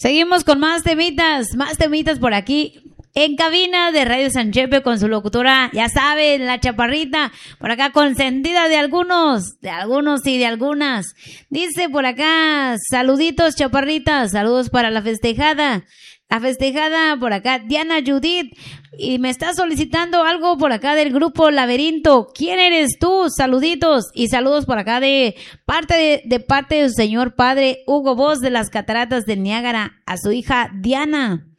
Seguimos con más temitas por aquí. En cabina de Radio San Chepe con su locutora, ya saben, la chaparrita, por acá consentida de algunos y de algunas. Dice por acá, saluditos chaparritas, saludos para la festejada por acá, Diana Judith, y me está solicitando algo por acá del grupo Laberinto. ¿Quién eres tú? Saluditos y saludos por acá de parte de su señor padre Hugo Boss de las Cataratas del Niágara, a su hija Diana.